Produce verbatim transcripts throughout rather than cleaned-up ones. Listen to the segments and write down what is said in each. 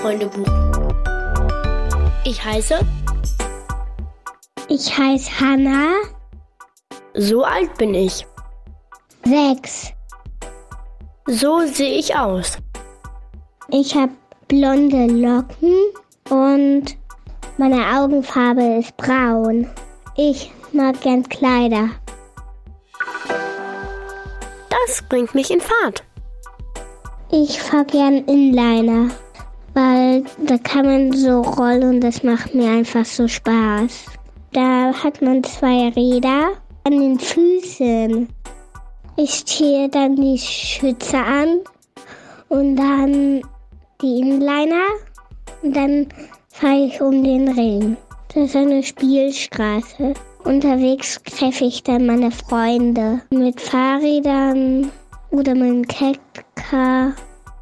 Mausfreundebuch. Ich heiße... Ich heiße Hannah. So alt bin ich. Sechs. So sehe ich aus. Ich habe blonde Locken und meine Augenfarbe ist braun. Ich mag gern Kleider. Das bringt mich in Fahrt. Ich fahr gern Inliner, weil da kann man so rollen und das macht mir einfach so Spaß. Da hat man zwei Räder an den Füßen. Ich ziehe dann die Schütze an und dann die Inliner und dann fahre ich um den Ring. Das ist eine Spielstraße. Unterwegs treffe ich dann meine Freunde mit Fahrrädern oder mit einem Kettcar.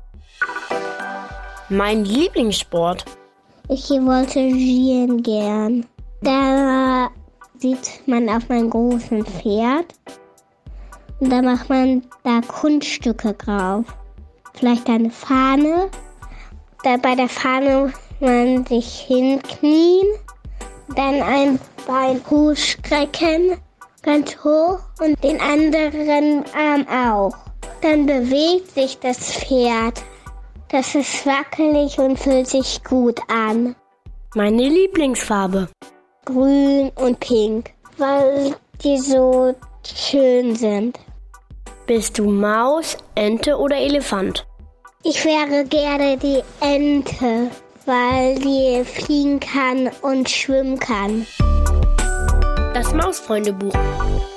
Mein Lieblingssport. Ich wollte gehen gern. Da sieht man auf mein großes Pferd und da macht man da Kunststücke drauf. Vielleicht eine Fahne. Da bei der Fahne muss man sich hinknien, dann ein Bein hochstrecken, ganz hoch und den anderen Arm auch. Dann bewegt sich das Pferd. Das ist wackelig und fühlt sich gut an. Meine Lieblingsfarbe. Grün und pink, weil die so schön sind. Bist du Maus, Ente oder Elefant? Ich wäre gerne die Ente, weil die fliegen kann und schwimmen kann. Das Mausfreundebuch.